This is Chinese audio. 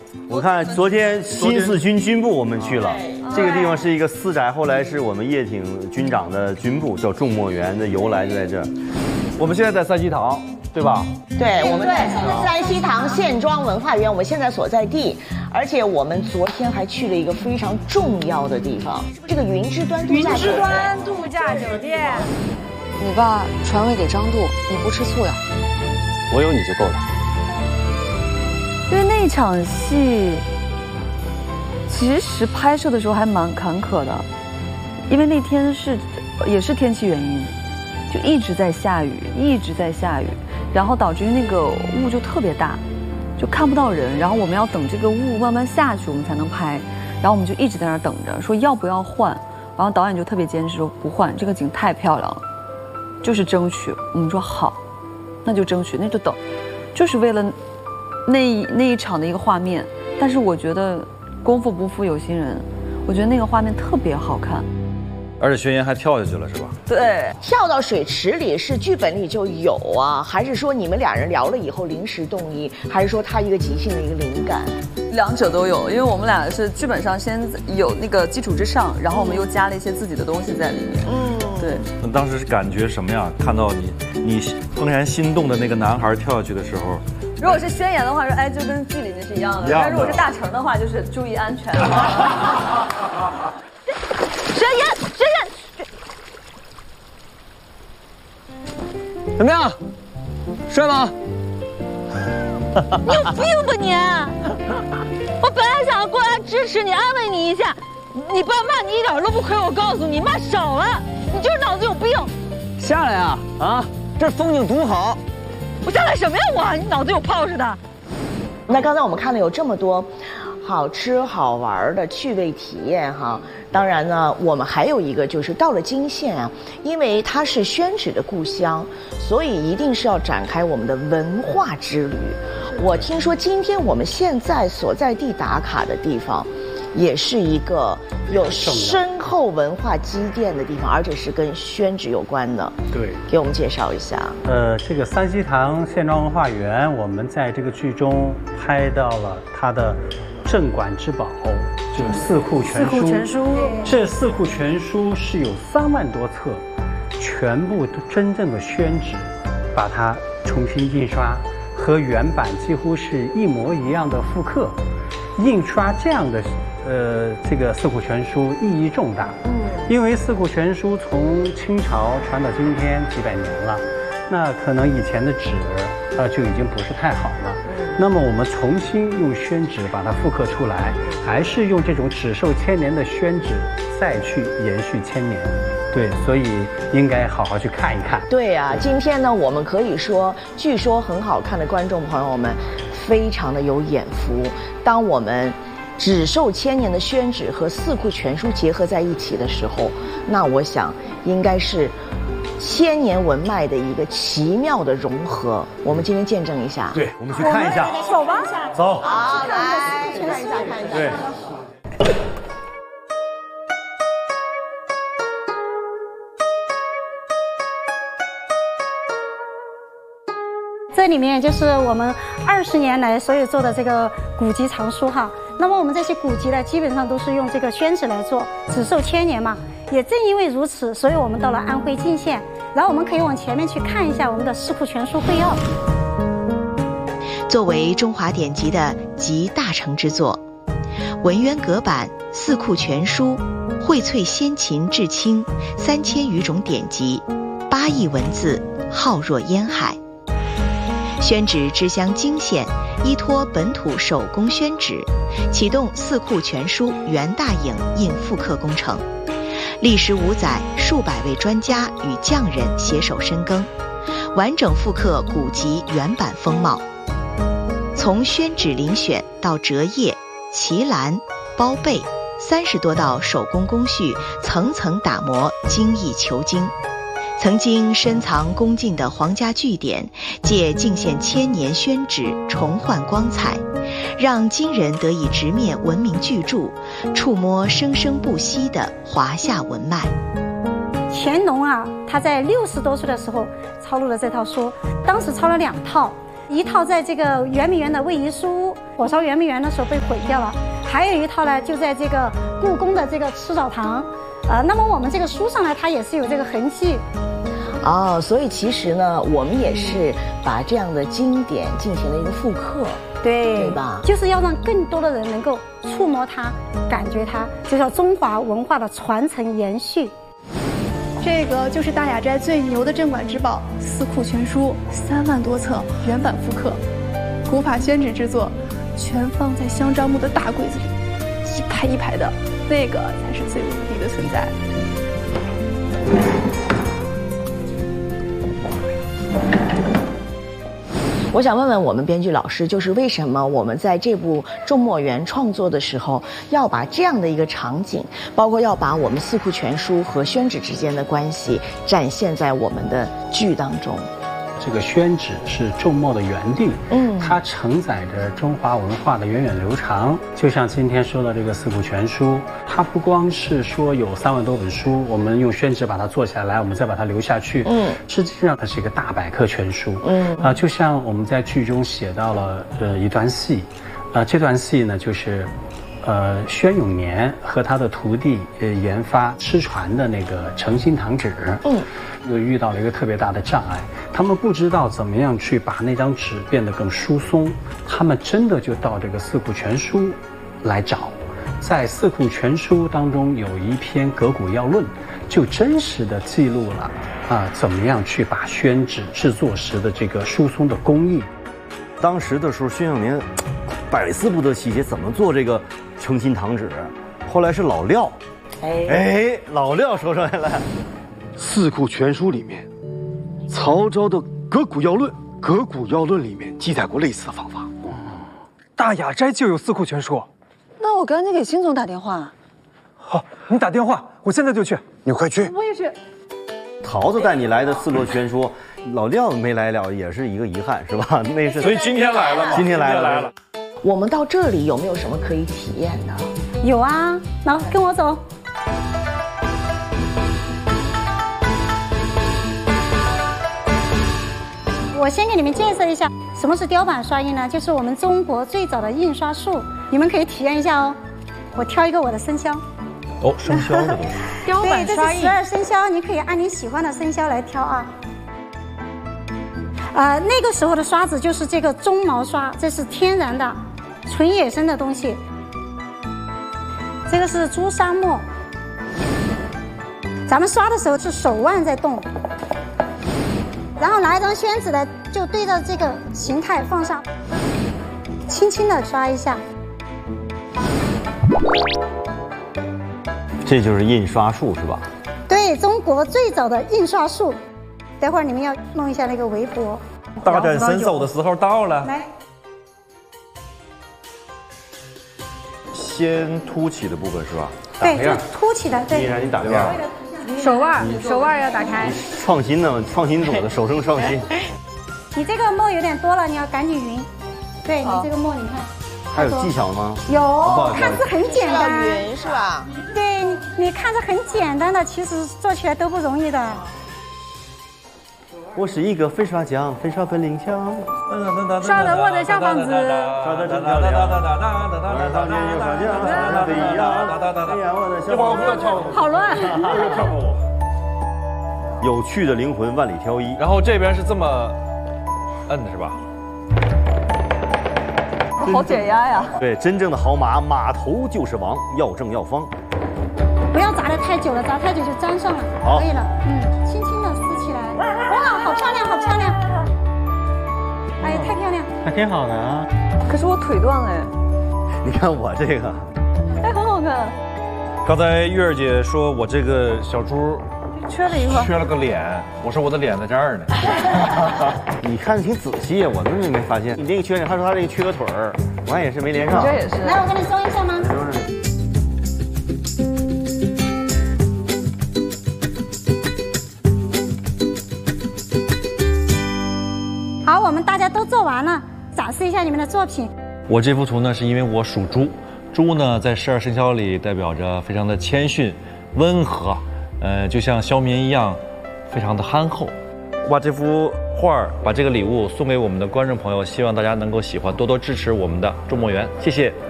我看昨天新四军军部我们去了，这个地方是一个私宅，后来是我们叶挺军长的军部，叫众墨园的由来就在这儿。我们现在在三希堂，对吧？ 对，我们在三希堂县庄文化园，我们现在所在地。而且我们昨天还去了一个非常重要的地方，这个云之端度假酒店。 你爸传位给张度，你不吃醋呀？ 我有你就够了。 因为那场戏，其实拍摄的时候还蛮坎坷的，因为那天也是天气原因，就一直在下雨，然后导致那个雾就特别大。就看不到人，然后我们要等这个雾慢慢下去，我们才能拍。然后我们就一直在那儿等着，说要不要换。然后导演就特别坚持说不换，这个景太漂亮了，就是争取。我们说好，那就争取，那就等，就是为了那一场的一个画面。但是我觉得功夫不负有心人，我觉得那个画面特别好看。 而且轩辕还跳下去了，是吧？ 对，跳到水池里是剧本里就有啊，还是说你们俩人聊了以后临时动议，还是说他一个即兴的一个灵感？ 两者都有，因为我们俩是剧本上先有那个基础之上，然后我们又加了一些自己的东西在里面。对。 那当时是感觉什么呀？看到你怦然心动的那个男孩跳下去的时候。 如果是宣言的话，说哎，就跟剧里面是一样的；但如果是大成的话，就是注意安全。 宣言， 怎么样，帅吗？ 你有病吧你！我本来想过来支持你、安慰你一下，你爸骂你一点都不亏，我告诉你，骂少了，你就是脑子有病。 下来啊啊！这风景独好。 我下来什么呀我？你脑子有泡似的。 那刚才我们看了有这么多好吃好玩的趣味体验哈。当然呢，我们还有一个就是到了泾县啊，因为它是宣纸的故乡，所以一定是要展开我们的文化之旅。我听说今天我们现在所在地打卡的地方，也是一个有深厚文化积淀的地方，而且是跟宣纸有关的。 对， 给我们介绍一下。 这个三希堂县庄文化园，我们在这个剧中拍到了它的镇馆之宝。就是四库全书，这四库全书是有3万多册，全部都真正的宣纸，把它重新印刷，和原版几乎是一模一样的复刻。印刷这样的这个四库全书意义重大，因为四库全书从清朝传到今天几百年了，那可能以前的纸就已经不是太好了。那么我们重新用宣纸把它复刻出来，还是用这种纸寿千年的宣纸再去延续1000年。对，所以应该好好去看一看。 对啊，今天呢，我们可以说，据说很好看的观众朋友们，非常的有眼福。当我们纸寿1000年的宣纸和四库全书结合在一起的时候，那我想应该是1000年文脉的一个奇妙的融合。我们今天见证一下。 对，我们去看一下。 走吧， 走。 好，来看一下，看一下。 对。 这里面就是我们20年来所有做的这个古籍藏书哈。那么我们这些古籍呢，基本上都是用这个宣纸来做，纸寿1000年嘛。也正因为如此，所以我们到了安徽泾县，然后我们可以往前面去看一下我们的四库全书会要。 作为中华典籍的集大成之作，文渊阁版四库全书荟萃先秦至清3000余种典籍，8亿文字，浩若烟海。宣纸之乡泾县依托本土手工宣纸，启动四库全书袁大影印复刻工程，历时5载，数百位专家与匠人携手深耕，完整复刻古籍原版风貌。从宣纸遴选到折页、齐栏、包被，30多道手工工序层层打磨，精益求精。曾经深藏宫禁的皇家据典，借泾县1000年宣纸重焕光彩，让今人得以直面文明巨著，触摸生生不息的华夏文脉。乾隆啊，他在60多岁的时候抄录了这套书，当时抄了2套。 一套在这个圆明园的位移书屋，火烧圆明园的时候被毁掉了，还有一套呢就在这个故宫的这个吃澡堂，那么我们这个书上呢，它也是有这个痕迹。 哦，所以其实呢，我们也是把这样的经典进行了一个复刻，对吧？ 就是要让更多的人能够触摸它、感觉它，就叫中华文化的传承延续。 这个就是大雅斋最牛的镇馆之宝《四库全书》，3万多册原版复刻，古法宣纸制作，全放在香樟木的大柜子里，一排一排的，那个才是最无敌的存在。 我想问问我们编剧老师，就是为什么我们在这部《众墨园》创作的时候，要把这样的一个场景，包括要把我们《四库全书》和宣纸之间的关系展现在我们的剧当中？ 这个宣纸是众墨的园地，它承载着中华文化的源远流长。就像今天说的这个《四库全书》，它不光是说有3万多本书，我们用宣纸把它做下来，我们再把它留下去，实际上它是一个大百科全书。就像我们在剧中写到了一段戏，这段戏呢就是宣永年和他的徒弟研发失传的那个诚心堂纸，又遇到了一个特别大的障碍，他们不知道怎么样去把那张纸变得更疏松，他们真的就到这个《四库全书》来找，在《四库全书》当中有一篇《革古要论》，就真实的记录了怎么样去把宣纸制作时的这个疏松的工艺。 当时的时候，宣永年百思不得其解，怎么做这个诚心堂纸？后来是老廖，老廖说出来了，《 四库全书》里面，曹操的《革古要论》，《革古要论》里面记载过类似的方法。 大雅斋就有《四库全书》。 那我赶紧给辛总打电话。 好，你打电话，我现在就去。 你快去。 我也去。 桃子带你来的《四库全书》，老廖没来了，也是一个遗憾，是吧？那是。 所以今天来了嘛？ 今天来了。 我们到这里有没有什么可以体验的？ 有啊，来跟我走。我先给你们介绍一下什么是雕版刷印呢？就是我们中国最早的印刷术，你们可以体验一下哦。我挑一个我的生肖。 哦，生肖的东西。 雕版刷印。对，这是12生肖，你可以按你喜欢的生肖来挑啊。那个时候的刷子就是这个鬃毛刷，这是天然的、纯野生的东西。这个是朱砂墨，咱们刷的时候是手腕在动。然后拿一张宣纸来，就对着这个形态放上，轻轻的刷一下。 这就是印刷术是吧？ 对，中国最早的印刷术。待会儿你们要弄一下那个围脖。 大展身手的时候到了。 来， 先凸起的部分是吧？ 对，就凸起的。对。 依然你打个样。 手腕要打开。 创新呢，创新组的手生创新。 你这个墨有点多了，你要赶紧匀。对，你这个墨，你看。 还有技巧吗？ 有，看似很简单。 匀是吧？ 对，你看着很简单的，其实做起来都不容易的。 我是一个粉刷匠，粉刷本领强。 刷得我的小房子， 刷得真漂亮。当年有啥匠，对呀，我的小房子。 好乱。 有趣的灵魂万里挑一。 然后这边是这么摁的是吧？ 好减压呀！ 对，真正的好马，马头就是王，要正要方。 不要炸得太久了，炸太久就粘上了。 好， 可以了，轻轻的撕起来。哇，好漂亮，好漂亮！哎，太漂亮， 还挺好的啊。 可是我腿断了哎。 你看我这个， 哎，很好看。 刚才月儿姐说我这个小猪缺了一块， 缺了个脸。我说我的脸在这儿呢。 你看的挺仔细，我怎么没发现？你这个缺点，他说他这个缺个腿儿，我也是没连上。 这也是。 来，我给你松一下吗？好，我们大家都做完了，展示一下你们的作品。 我这幅图呢，是因为我属猪，猪呢在12生肖里代表着非常的谦逊、温和，就像肖民一样，非常的憨厚。 我把这幅画儿，把这个礼物送给我们的观众朋友，希望大家能够喜欢，多多支持我们的众墨园，谢谢。